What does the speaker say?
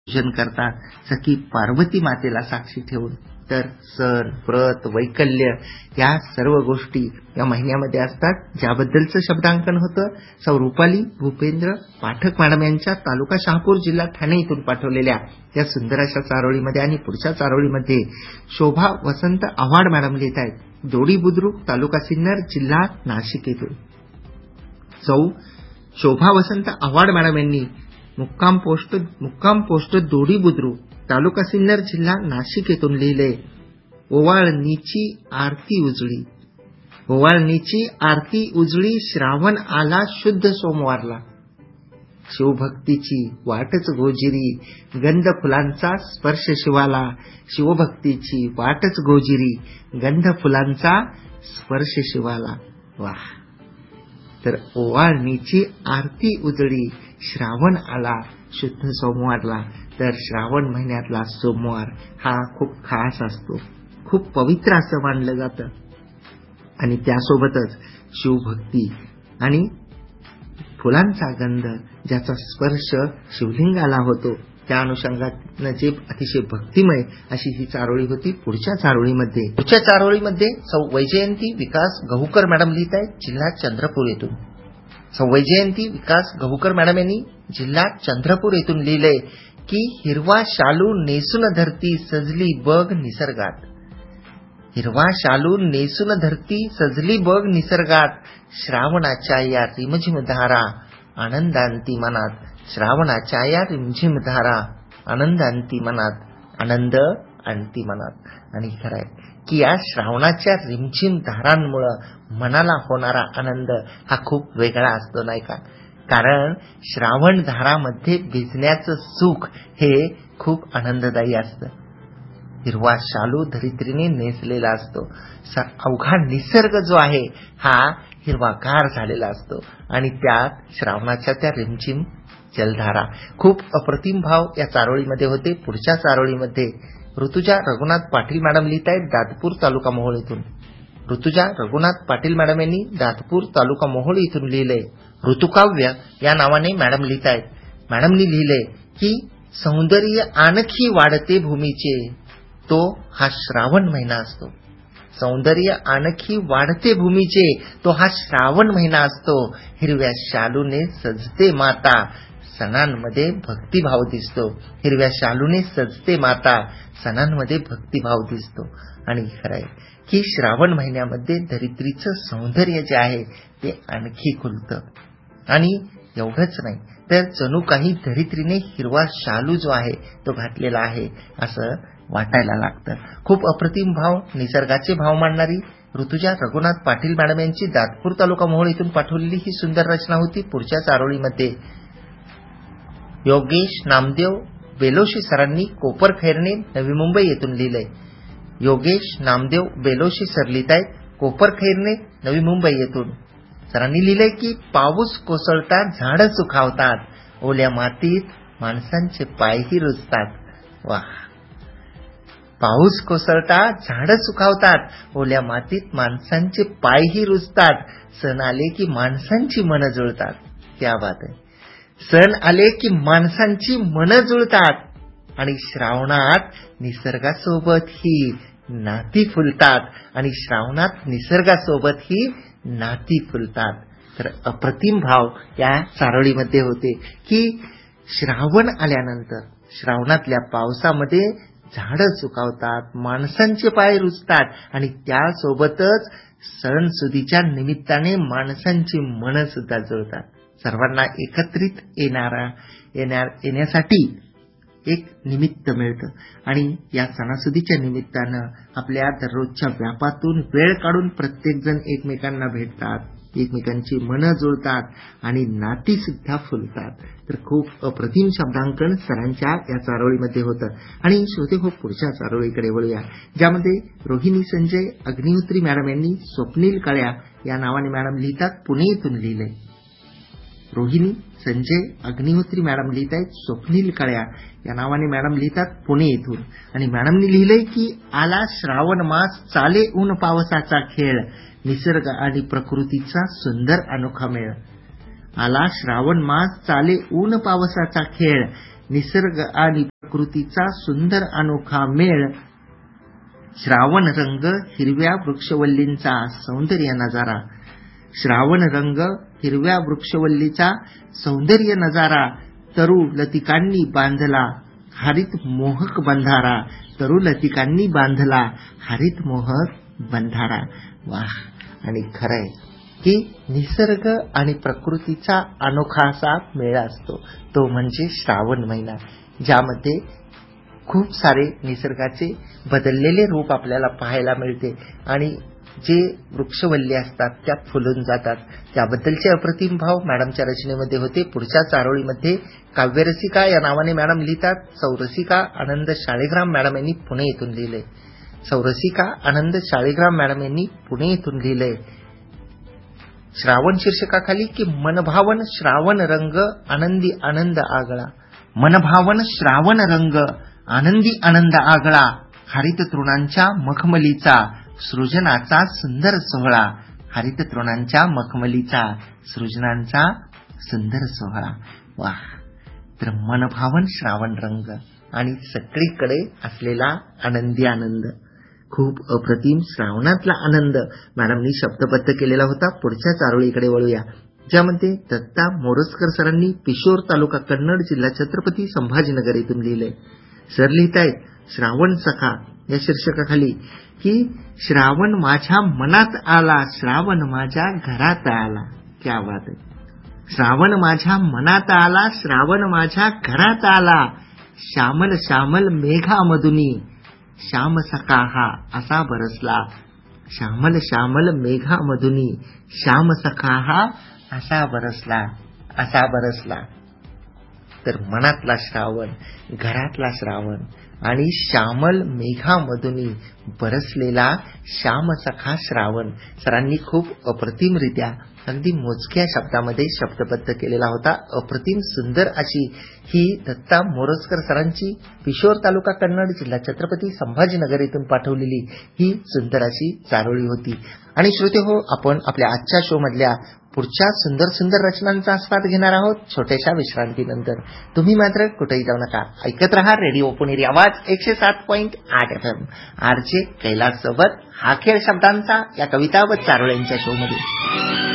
पूजन करतात सखी पार्वती मातेला साक्षी ठेवून. तर सण, व्रत, वैकल्य या सर्व गोष्टी या महिन्यामध्ये असतात, ज्याबद्दलचं शब्दांकन होतं सौ रुपाली भूपेंद्र पाठक मॅडम यांच्या तालुका शहापूर जिल्हा ठाणे इथून पाठवलेल्या या सुंदर अशा चारोळीमध्ये. आणि पुढच्या चारोळीमध्ये शोभा वसंत आव्हाड मॅडम लिहित आहेत, दोडी बुद्रुक तालुका सिन्नर जिल्हा नाशिक येथून. सौ शोभा वसंत आव्हाड मॅडम यांनी मुक्काम पोस्ट दोडी बुद्रुक तालुका सिन्नर जिल्हा नाशिक येथून लिहिले, ओवाळणीची आरती उजळी श्रावण आला शुद्ध सोमवारला. शिवभक्तीची वाटच गोजिरी गंध फुलांचा स्पर्श शिवाला. शिवभक्तीची वाटच गोजिरी गंध फुलांचा स्पर्श शिवाला. वाह. तर ओवाळणीची आरती उजळी श्रावण आला शुद्ध सोमवारला. तर श्रावण महिन्यातला सोमवार हा खूप खास असतो, खूप पवित्र असं मानलं जातं. आणि त्यासोबतच शिवभक्ती आणि फुलांचा गंध ज्याचा स्पर्श शिवलिंगाला होतो, त्या अनुषंगाने जे अतिशय भक्तिमय अशी ही चारोळी होती. पुढच्या चारोळीमध्ये सौ वैजयंती विकास गहुकर मॅडम लिहित आहेत, जिल्हा चंद्रपूर येथून. सौ वैजयंती विकास गहुकर मॅडम यांनी जिल्हा चंद्रपूर येथून लिहिलंय की हिरवा शालू नेसून धरती सजली बघ निसर्गात. हिरवा शालू नेसून धरती सजली बघ निसर्गात. श्रावणाच्या या रिमझिम धारा आनंदांती मनात. श्रावणाच्या या रिमझिम धारा आनंदांती मनात. आनंद आणती मनात. आणि खरंय की या श्रावणाच्या रिमझिम धारांमुळे मनाला होणारा आनंद हा खूप वेगळा असतो, नाही का? कारण श्रावण धारामध्ये भिजण्याचं सुख हे खूप आनंददायी असतं. हिरवा शालू धरित्रीने नेसलेला असतो. अवघा निसर्ग जो आहे हा हिरवागार झालेला असतो. आणि त्यात श्रावणाच्या त्या रिमझिम जलधारा. खूप अप्रतिम भाव या चारोळीमध्ये होते. पुढच्या चारोळीमध्ये ऋतुजा रघुनाथ पाटील मॅडम लिहित आहेत, दातपूर तालुका मोहोळ इथून. ऋतुजा रघुनाथ पाटील मॅडम यांनी दातपूर तालुका मोहोळ इथून लिहिलंय, ऋतुकाव्य या नावाने मॅडम लिहित आहेत. मॅडमनी लिहिलंय की सौंदर्य आणखी वाढते भूमीचे, तो हा श्रावण महिना असतो. सौंदर्य आणखी वाढते भूमीचे, तो हा श्रावण महिना असतो. हिरव्या शालूने सजते माता, सणांमध्ये भक्तिभाव दिसतो. हिरव्या शालूने सजते माता, सणांमध्ये भक्तिभाव दिसतो. आणि खरंय की श्रावण महिन्यामध्ये धरित्रीचं सौंदर्य जे आहे ते आणखी खुलतं. आणि एवढंच नाही तर जणू काही धरित्रीने हिरवा शालू जो आहे तो घातलेला आहे असं वाटायला लागतं. खूप अप्रतिम भाव, निसर्गाचे भाव मांडणारी ऋतुजा रघुनाथ पाटील मॅडम यांची दातपूर तालुका मोहोळ इथून पाठवलेली ही सुंदर रचना होती. पुढच्या चारोळीमध्ये योगेश नामदेव बेलोशी सरांनी कोपरखैरणे नवी मुंबई येथून लिहिलंय. योगेश नामदेव बेलोशी सर लिहित आहेत, कोपरखैरणे नवी मुंबई येथून. सरांनी लिहिलंय की पाऊस कोसळतात झाडं सुखावतात, ओल्या मातीत माणसांचे पायही रुजतात. वाह. पाऊस कोसळतात झाडं सुखावतात, ओल्या मातीत माणसांचे पायही रुजतात. सण आले की माणसांची मनं जुळतात. क्या बात आहे. सण आले की माणसांची मनं जुळतात. आणि श्रावणात निसर्गासोबत ही नाती फुलतात. आणि श्रावणात निसर्गासोबत ही नाती फुलतात. तर अप्रतिम भाव या चारोळीमध्ये होते की श्रावण आल्यानंतर श्रावणातल्या पावसामध्ये झाडं सुकावतात, माणसांचे पाय रुजतात. आणि त्यासोबतच सणसुदीच्या निमित्ताने माणसांची मनं सुद्धा जुळतात. सर्वांना एकत्रित येण्यासाठी एक निमित्त मिळतं. आणि या सणासुदीच्या निमित्तानं आपल्या दररोजच्या व्यापातून वेळ काढून प्रत्येकजण एकमेकांना भेटतात, एकमेकांची मनं जुळतात आणि नाती सुद्धा फुलतात. तर खूप अप्रतिम शब्दांकन सरांच्या या चारोळीमध्ये होतं. आणि श्रोते हो, पुढच्या चारोळीकडे वळूया, ज्यामध्ये रोहिणी संजय अग्निहोत्री मॅडम यांनी स्वप्नील काळ्या या नावाने मॅडम लिहितात, पुणे इथून लिहिलंय. रोहिणी संजय अग्निहोत्री मॅडम लिहित आहेत, स्वप्नील काळ्या या नावाने मॅडम लिहितात, पुणे इथून. आणि मॅडमनी लिहिलंय की आला श्रावण मास चाले ऊन पावसाचा खेळ, निसर्ग आणि प्रकृतीचा सुंदर अनोखा मेळ. आला श्रावण मास चाले ऊन पावसाचा खेळ, निसर्ग आणि प्रकृतीचा सुंदर अनोखा मेळ, श्रावण रंग हिरव्या वृक्षवल्लींचा सौंदर्य नजारा, श्रावण रंग हिरव्या वृक्षवल्लीचा सौंदर्य नजारा, तरु लतिकांनी बांधला हरित मोहक बंधारा, तरु लतिकांनी बांधला हरित मोहक बंधारा. वाह. आणि खरंय की निसर्ग आणि प्रकृतीचा अनोखा असा मेळा असतो तो म्हणजे श्रावण महिना, ज्यामध्ये खूप सारे निसर्गाचे बदललेले रूप आपल्याला पाहायला मिळते आणि जे वृक्षवल्ली असतात त्या फुलून जातात. त्याबद्दलचे अप्रतिम भाव मॅडमच्या रचनेमध्ये होते. पुढच्या चारोळीमध्ये काव्यरसिका या नावाने मॅडम लिहितात. सौरसिका आनंद शाळीग्राम मॅडम यांनी पुणे येथून लिहिले. सौरसिका आनंद शाळीग्राम मॅडम यांनी पुणे येथून लिहिले. श्रावण शीर्षकाखाली की मनभावन श्रावण रंग आनंदी आनंद आगळा, मनभावन श्रावण रंग आनंदी आनंद आगळा, हरित तृणांच्या मखमलीचा सृजनाचा सुंदर सोहळा, हरित तृणांच्या मखमलीचा सृजनांचा सुंदर सोहळा. वाह. तर मनभावन श्रावण रंग आणि सगळीकडे असलेला आनंदी आनंद, खूप अप्रतिम श्रावणातला आनंद मॅडमनी शब्दबद्ध केलेला होता. पुढच्या चारोळीकडे वळूया, ज्यामध्ये दत्ता मोरजकर सरांनी पिशोर तालुका कन्नड जिल्हा छत्रपती संभाजीनगर येथून लिहिले. सर लिहितायत श्रावण सखा या शीर्षकाखाली की श्रावण माझ्या मनात आला, श्रावण माझ्या घरात आला. क्या बात आहे. श्रावण माझ्या मनात आला, श्रावण माझ्या घरात आला, श्यामल श्यामल मेघामधुनी श्याम सखा हा असा बरसला, श्यामल श्यामल मेघामधुनी श्याम सखा हा असा बरसला, असा बरसला. तर मनातला श्रावण, घरातला श्रावण आणि श्यामल मेघामधुनी बरसलेला श्यामसखा श्रावण सरांनी खूप अप्रतिमरित्या अगदी मोजक्या शब्दामध्ये शब्दबद्ध केलेला होता. अप्रतिम सुंदर अशी ही दत्ता मोरजकर सरांची पिशोर तालुका कन्नड जिल्हा छत्रपती संभाजीनगर येथून पाठवलेली ही सुंदर अशी चारोळी होती. आणि श्रोते हो, आपण आपल्या आजच्या शो मधल्या पुढच्या सुंदर सुंदर रचनांचा आस्वाद घेणार आहोत छोट्याशा विश्रांतीनंतर. तुम्ही मात्र कुठेही जाऊ नका, ऐकत रहा रेडिओ पुणेरी आवाज 107.8 FM. आरजे कैलास सोबत हा खेळ शब्दांचा या कविता व चारोळ्यांच्या शो मध्ये.